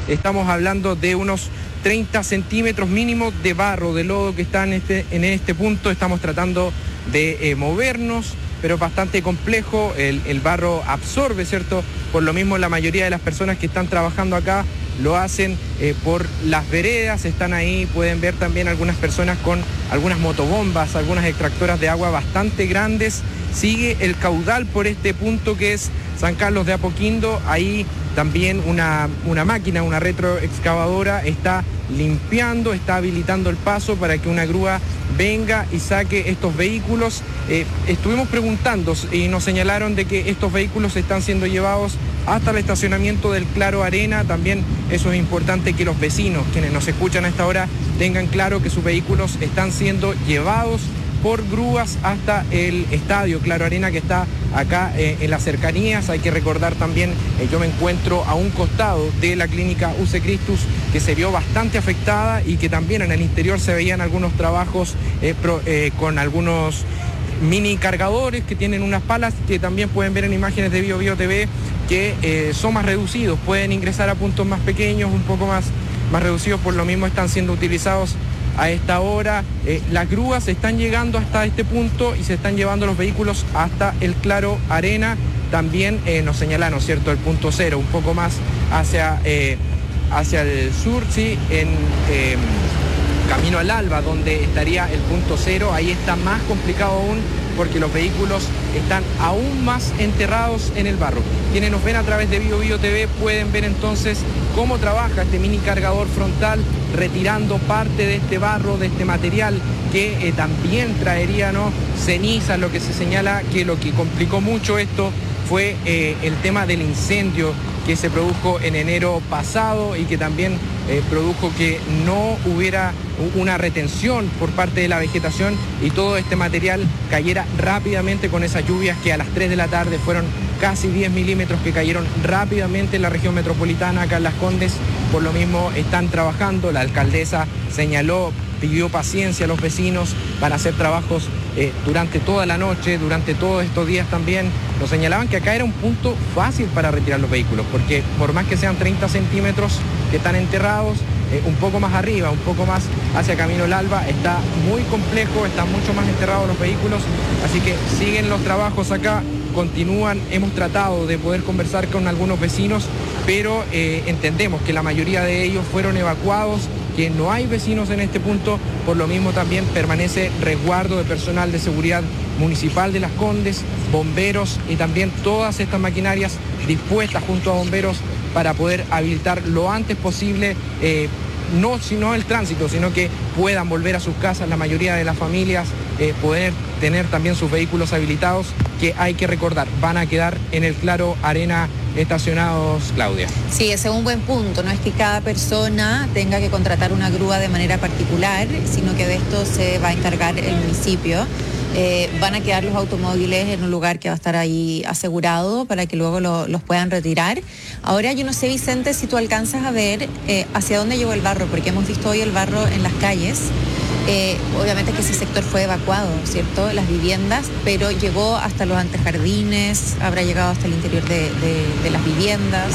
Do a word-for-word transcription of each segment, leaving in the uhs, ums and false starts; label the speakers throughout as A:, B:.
A: estamos hablando de unos treinta centímetros mínimo de barro, de lodo que está en este, en este punto. Estamos tratando de eh, movernos, pero es bastante complejo, el, el barro absorbe, ¿cierto? Por lo mismo la mayoría de las personas que están trabajando acá lo hacen eh, por las veredas, están ahí, pueden ver también algunas personas con algunas motobombas, algunas extractoras de agua bastante grandes. Sigue el caudal por este punto que es San Carlos de Apoquindo, ahí también una, una máquina, una retroexcavadora está limpiando, está habilitando el paso para que una grúa venga y saque estos vehículos. Eh, estuvimos preguntando y nos señalaron de que estos vehículos están siendo llevados hasta el estacionamiento del Claro Arena. También eso es importante que los vecinos, quienes nos escuchan a esta hora, tengan claro que sus vehículos están siendo llevados por grúas hasta el estadio Claro Arena, que está acá eh, en las cercanías. Hay que recordar también, eh, yo me encuentro a un costado de la clínica U C Christus, que se vio bastante afectada y que también en el interior se veían algunos trabajos eh, pro, eh, con algunos mini cargadores que tienen unas palas que también pueden ver en imágenes de Bio Bio T V, que eh, son más reducidos, pueden ingresar a puntos más pequeños, un poco más, más reducidos, por lo mismo están siendo utilizados a esta hora. Eh, las grúas están llegando hasta este punto y se están llevando los vehículos hasta el Claro Arena. También eh, nos señalaron, ¿cierto?, el punto cero, un poco más hacia, eh, hacia el sur, sí, en eh, camino al Alba, donde estaría el punto cero. Ahí está más complicado aún, porque los vehículos están aún más enterrados en el barro. Quienes nos ven a través de Bio Bio T V pueden ver entonces cómo trabaja este mini cargador frontal, retirando parte de este barro, de este material que eh, también traería, ¿no?, ceniza. Lo que se señala que lo que complicó mucho esto fue eh, el tema del incendio que se produjo en enero pasado y que también eh, produjo que no hubiera una retención por parte de la vegetación y todo este material cayera rápidamente con esas lluvias que a las tres de la tarde fueron casi diez milímetros que cayeron rápidamente en la región metropolitana, acá en Las Condes. Por lo mismo están trabajando, la alcaldesa señaló, pidió paciencia a los vecinos para hacer trabajos eh, durante toda la noche, durante todos estos días también. Nos señalaban que acá era un punto fácil para retirar los vehículos, porque por más que sean treinta centímetros que están enterrados, eh, un poco más arriba, un poco más hacia Camino al Alba, está muy complejo, están mucho más enterrados los vehículos, así que siguen los trabajos acá, continúan. Hemos tratado de poder conversar con algunos vecinos, pero eh, entendemos que la mayoría de ellos fueron evacuados, que no hay vecinos en este punto, por lo mismo también permanece resguardo de personal de seguridad municipal de Las Condes, bomberos y también todas estas maquinarias dispuestas junto a bomberos para poder habilitar lo antes posible, eh, no sino el tránsito, sino que puedan volver a sus casas la mayoría de las familias, eh, poder tener también sus vehículos habilitados, que hay que recordar, van a quedar en el Claro Arena estacionados, Claudia.
B: Sí, ese es un buen punto, no es que cada persona tenga que contratar una grúa de manera particular, sino que de esto se va a encargar el municipio. Eh, van a quedar los automóviles en un lugar que va a estar ahí asegurado para que luego lo, los puedan retirar. Ahora yo no sé, Vicente, si tú alcanzas a ver eh, hacia dónde llegó el barro, porque hemos visto hoy el barro en las calles. Eh, obviamente que ese sector fue evacuado, ¿cierto?, las viviendas, pero llegó hasta los antejardines, habrá llegado hasta el interior de, de, de las viviendas.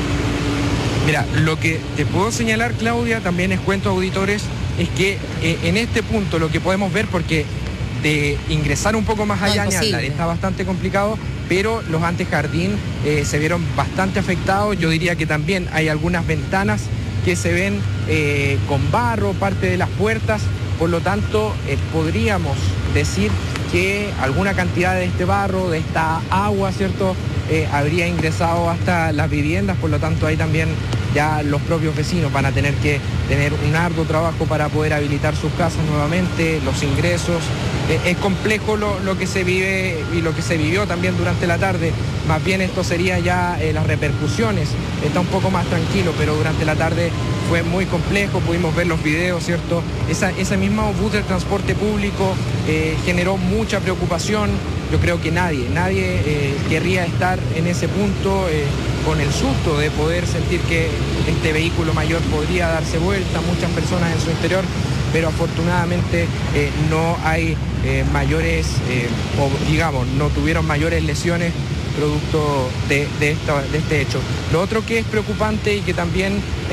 A: Mira, lo que te puedo señalar, Claudia, también es cuento a auditores, es que eh, en este punto lo que podemos ver, porque de ingresar un poco más allá,
B: no,
A: está bastante complicado, pero los antejardín eh, se vieron bastante afectados. Yo diría que también hay algunas ventanas que se ven eh, con barro, parte de las puertas. Por lo tanto, eh, podríamos decir que alguna cantidad de este barro, de esta agua, ¿cierto?, eh, habría ingresado hasta las viviendas. Por lo tanto, ahí también ya los propios vecinos van a tener que tener un arduo trabajo para poder habilitar sus casas nuevamente, los ingresos. Eh, es complejo lo, lo que se vive y lo que se vivió también durante la tarde. Más bien esto sería ya eh, las repercusiones. Está un poco más tranquilo, pero durante la tarde fue muy complejo, pudimos ver los videos, ¿cierto? Esa, ese mismo bus del transporte público eh, generó mucha preocupación. Yo creo que nadie, nadie eh, querría estar en ese punto eh, con el susto de poder sentir que este vehículo mayor podría darse vuelta, muchas personas en su interior, pero afortunadamente eh, no hay eh, mayores, eh, o digamos, no tuvieron mayores lesiones producto de, de, esta, de este hecho. Lo otro que es preocupante y que también